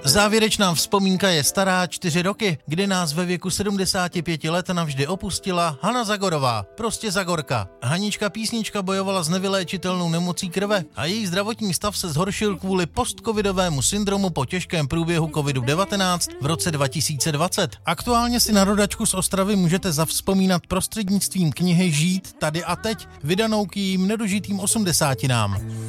Závěrečná vzpomínka je stará 4 roky, kdy nás ve věku 75 let navždy opustila Hana Zagorová, prostě Zagorka. Hanička písnička bojovala s nevyléčitelnou nemocí krve a její zdravotní stav se zhoršil kvůli postcovidovému syndromu po těžkém průběhu covidu-19 v roce 2020. Aktuálně si na rodačku z Ostravy můžete zavzpomínat prostřednictvím knihy Žít tady a teď, vydanou k jejím nedožitým 80.